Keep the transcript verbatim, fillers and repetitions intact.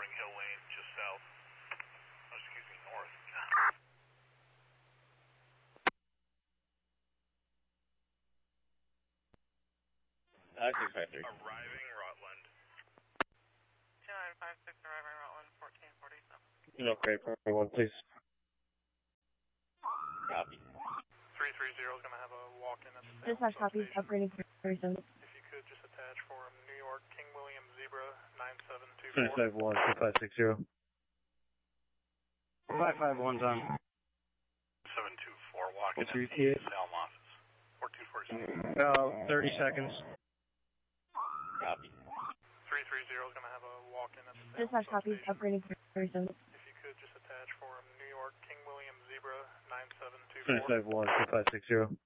Spring Hill Lane, just south. Oh, excuse me, north. five six five three. Arriving Rutland. two nine five six, arriving Rutland, fourteen forty-seven. Okay, primary one, please. Copy. three three zero is going to have a walk-in at the Salem Dispatch copies, substation. upgrading person. If you could just attach for him, New York, King William Zebra, nine seven two Finish four. five one, two five six zero. five five one's on. seven two four, walk-in What's at your the E T A? Salem office. four two four seven. Uh, thirty seconds. Copy. three three zero is going to have a walk-in at the Salem Dispatch copies, substation. upgrading person. If you could just attach for him, New York, King William Zebra, nine seven two Finish four. five one, two five six zero.